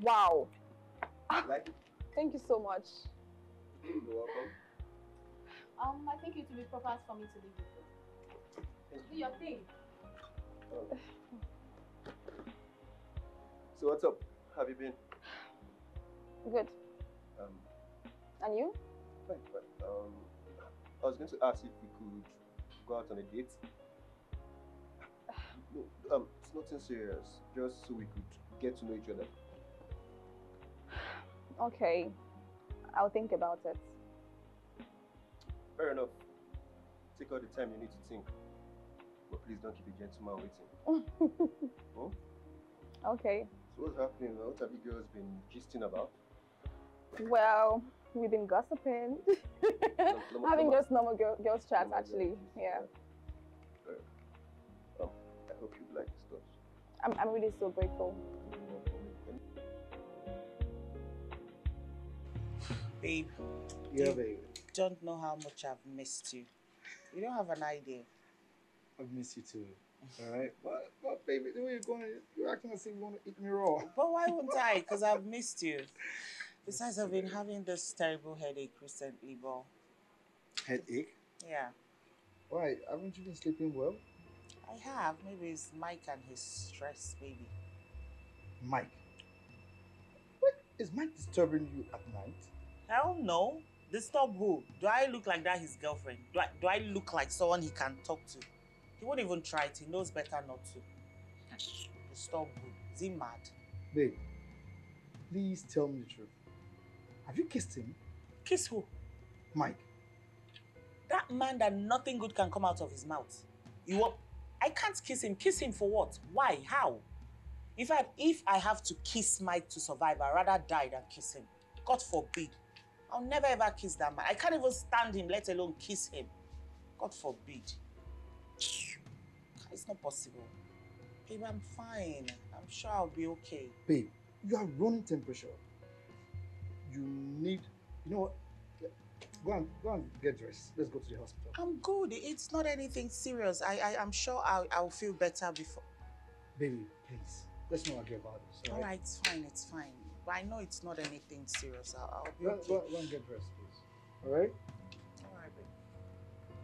Wow. Like it? Thank you so much. You're welcome. I think it will be proper for me to leave you. Do your thing. Oh. So what's up? How have you been? Good. And you? Fine. I was going to ask if we could go out on a date. No, it's nothing serious. Just so we could get to know each other. Okay. I'll think about it. Fair enough. Take all the time you need to think. But please don't keep a gentleman waiting. Oh? Okay. So what's happening? What have you girls been gisting about? Well, we've been gossiping. Having just normal girls chat, actually. Yeah. I hope you like this stuff. I'm really so grateful. Babe. Yeah, babe. Don't know how much I've missed you. You don't have an idea. I've missed you too. Alright? But baby, the way you're going, you're acting as if you want to eat me raw. But why won't I? Because I've missed you. Besides, I've been having this terrible headache recently, but... Headache? Yeah. Why? Haven't you been sleeping well? I have. Maybe it's Mike and his stress, maybe. Mike? Wait, is Mike disturbing you at night? Hell no. Disturb who? Do I look like that his girlfriend? Do I look like someone he can talk to? He won't even try it. He knows better not to. Disturb who? Is he mad? Babe, please tell me the truth. Have you kissed him? Kiss who? Mike. That man that nothing good can come out of his mouth. You want? I can't kiss him. Kiss him for what? Why? How? In fact, if I have to kiss Mike to survive, I'd rather die than kiss him. God forbid. I'll never ever kiss that man. I can't even stand him, let alone kiss him. God forbid. It's not possible. Babe, I'm fine. I'm sure I'll be okay. Babe, you are running temperature. You need, you know what? Go and get dressed. Let's go to the hospital. I'm good. It's not anything serious. I'm sure I'll feel better before. Baby, please. Let's not argue about this. All right, it's fine. It's fine. But I know it's not anything serious. I'll be Go okay. and get dressed, please. All right?